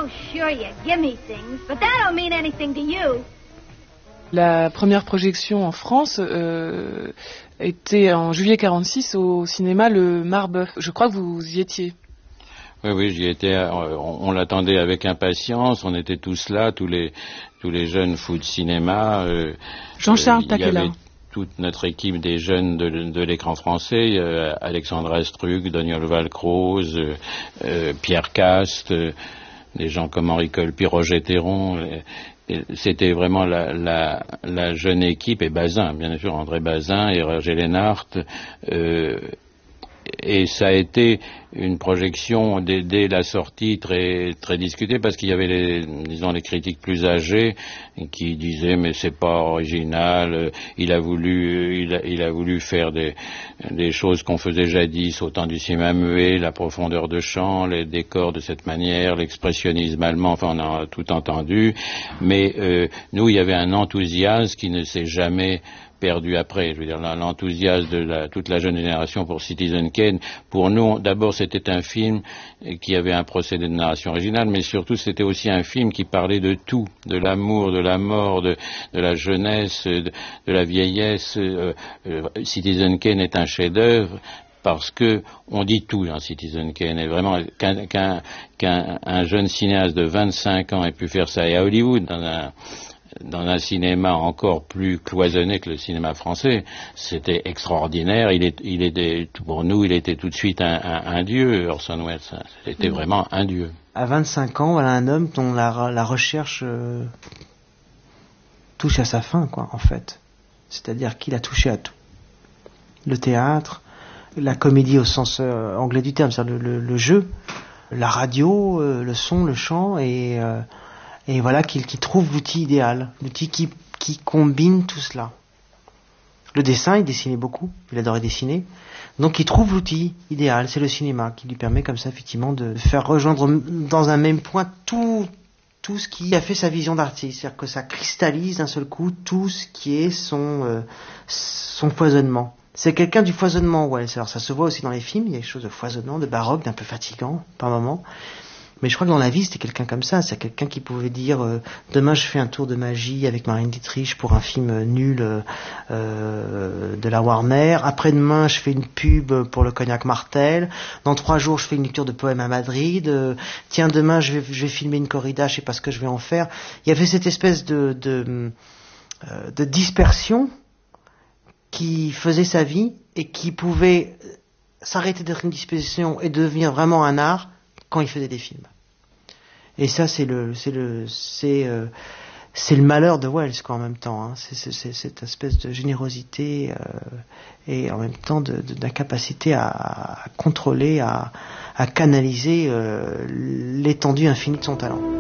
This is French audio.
sure, you give me things, but that don't mean anything to you. La première projection en France était en juillet 46 au cinéma Le Marbeuf. Je crois que vous y étiez. Oui, j'y étais. On l'attendait avec impatience. On était tous là, tous les jeunes fous de cinéma. Jean-Charles Taquella. Il y avait toute notre équipe des jeunes de l'écran français, Alexandra Strug, Daniel Valcroze, Pierre Cast, des gens comme Henri Colpi, Roger Théron. C'était vraiment la jeune équipe, et Bazin, bien sûr, André Bazin et Roger Lénart. Et ça a été une projection dès la sortie très très discutée, parce qu'il y avait les critiques plus âgés qui disaient mais c'est pas original, il a voulu faire des choses qu'on faisait jadis au temps du cinéma muet, la profondeur de champ, les décors de cette manière, l'expressionnisme allemand, enfin on a tout entendu, mais nous il y avait un enthousiasme qui ne s'est jamais perdu après. Je veux dire, l'enthousiasme de toute la jeune génération pour Citizen Kane. Pour nous, d'abord, c'était un film qui avait un procédé de narration originale, mais surtout, c'était aussi un film qui parlait de tout, de l'amour, de la mort, de la jeunesse, de la vieillesse. Citizen Kane est un chef-d'œuvre parce que on dit tout dans Citizen Kane. Et vraiment, qu'un jeune cinéaste de 25 ans ait pu faire ça, et à Hollywood, dans un cinéma encore plus cloisonné que le cinéma français, c'était extraordinaire. Pour nous, il était tout de suite un dieu, Orson Welles. C'était vraiment un dieu. À 25 ans, voilà un homme dont la recherche touche à sa fin, quoi, en fait. C'est-à-dire qu'il a touché à tout. Le théâtre, la comédie au sens anglais du terme, c'est-à-dire le jeu, la radio, le son, le chant, et voilà qu'il trouve l'outil idéal, l'outil qui combine tout cela. Le dessin, il dessinait beaucoup, il adorait dessiner, donc il trouve l'outil idéal, c'est le cinéma, qui lui permet comme ça effectivement de faire rejoindre dans un même point tout ce qui a fait sa vision d'artiste, c'est-à-dire que ça cristallise d'un seul coup tout ce qui est son foisonnement. C'est quelqu'un du foisonnement, Welles. Alors ça se voit aussi dans les films, il y a des choses de foisonnement, de baroque, d'un peu fatigant par moments. Mais je crois que dans la vie, c'était quelqu'un comme ça. C'est quelqu'un qui pouvait dire demain je fais un tour de magie avec Marlène Dietrich pour un film nul de la Warner. Après-demain, je fais une pub pour le Cognac Martel. Dans 3 jours, je fais une lecture de poèmes à Madrid. Tiens, demain, je vais filmer une corrida, je sais pas ce que je vais en faire. Il y avait cette espèce de dispersion qui faisait sa vie et qui pouvait s'arrêter d'être une dispersion et devenir vraiment un art quand il faisait des films. Et ça, c'est le malheur de Welles, quoi, en même temps. Hein. C'est cette espèce de générosité et en même temps d'incapacité à contrôler, à canaliser l'étendue infinie de son talent.